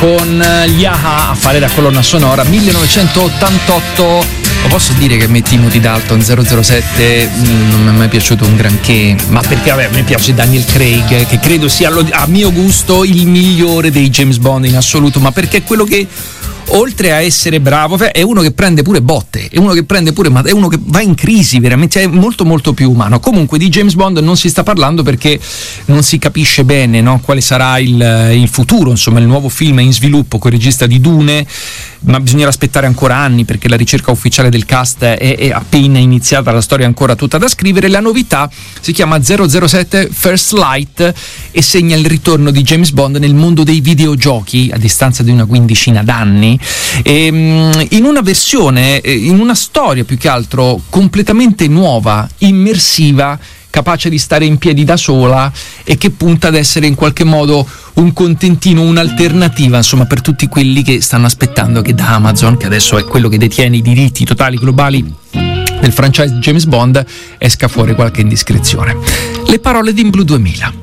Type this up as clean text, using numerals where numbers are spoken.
con gli Aha a fare la colonna sonora 1988. Lo posso dire che metti Timothy Dalton 007 non mi è mai piaciuto un granché, ma perché vabbè, a me piace Daniel Craig, che credo sia a mio gusto il migliore dei James Bond in assoluto, ma perché è quello che, oltre a essere bravo, è uno che prende pure botte, è uno che va in crisi, veramente è molto molto più umano. Comunque di James Bond non si sta parlando perché non si capisce bene, no, quale sarà il futuro, insomma il nuovo film è in sviluppo con il regista di Dune, ma bisognerà aspettare ancora anni perché la ricerca ufficiale del cast è appena iniziata, la storia è ancora tutta da scrivere. La novità si chiama 007 First Light e segna il ritorno di James Bond nel mondo dei videogiochi a distanza di una quindicina d'anni, in una versione, in una storia più che altro completamente nuova, immersiva, capace di stare in piedi da sola e che punta ad essere in qualche modo un contentino, un'alternativa, insomma, per tutti quelli che stanno aspettando che da Amazon, che adesso è quello che detiene i diritti totali globali del franchise James Bond, esca fuori qualche indiscrezione. Le parole di In Blue 2000.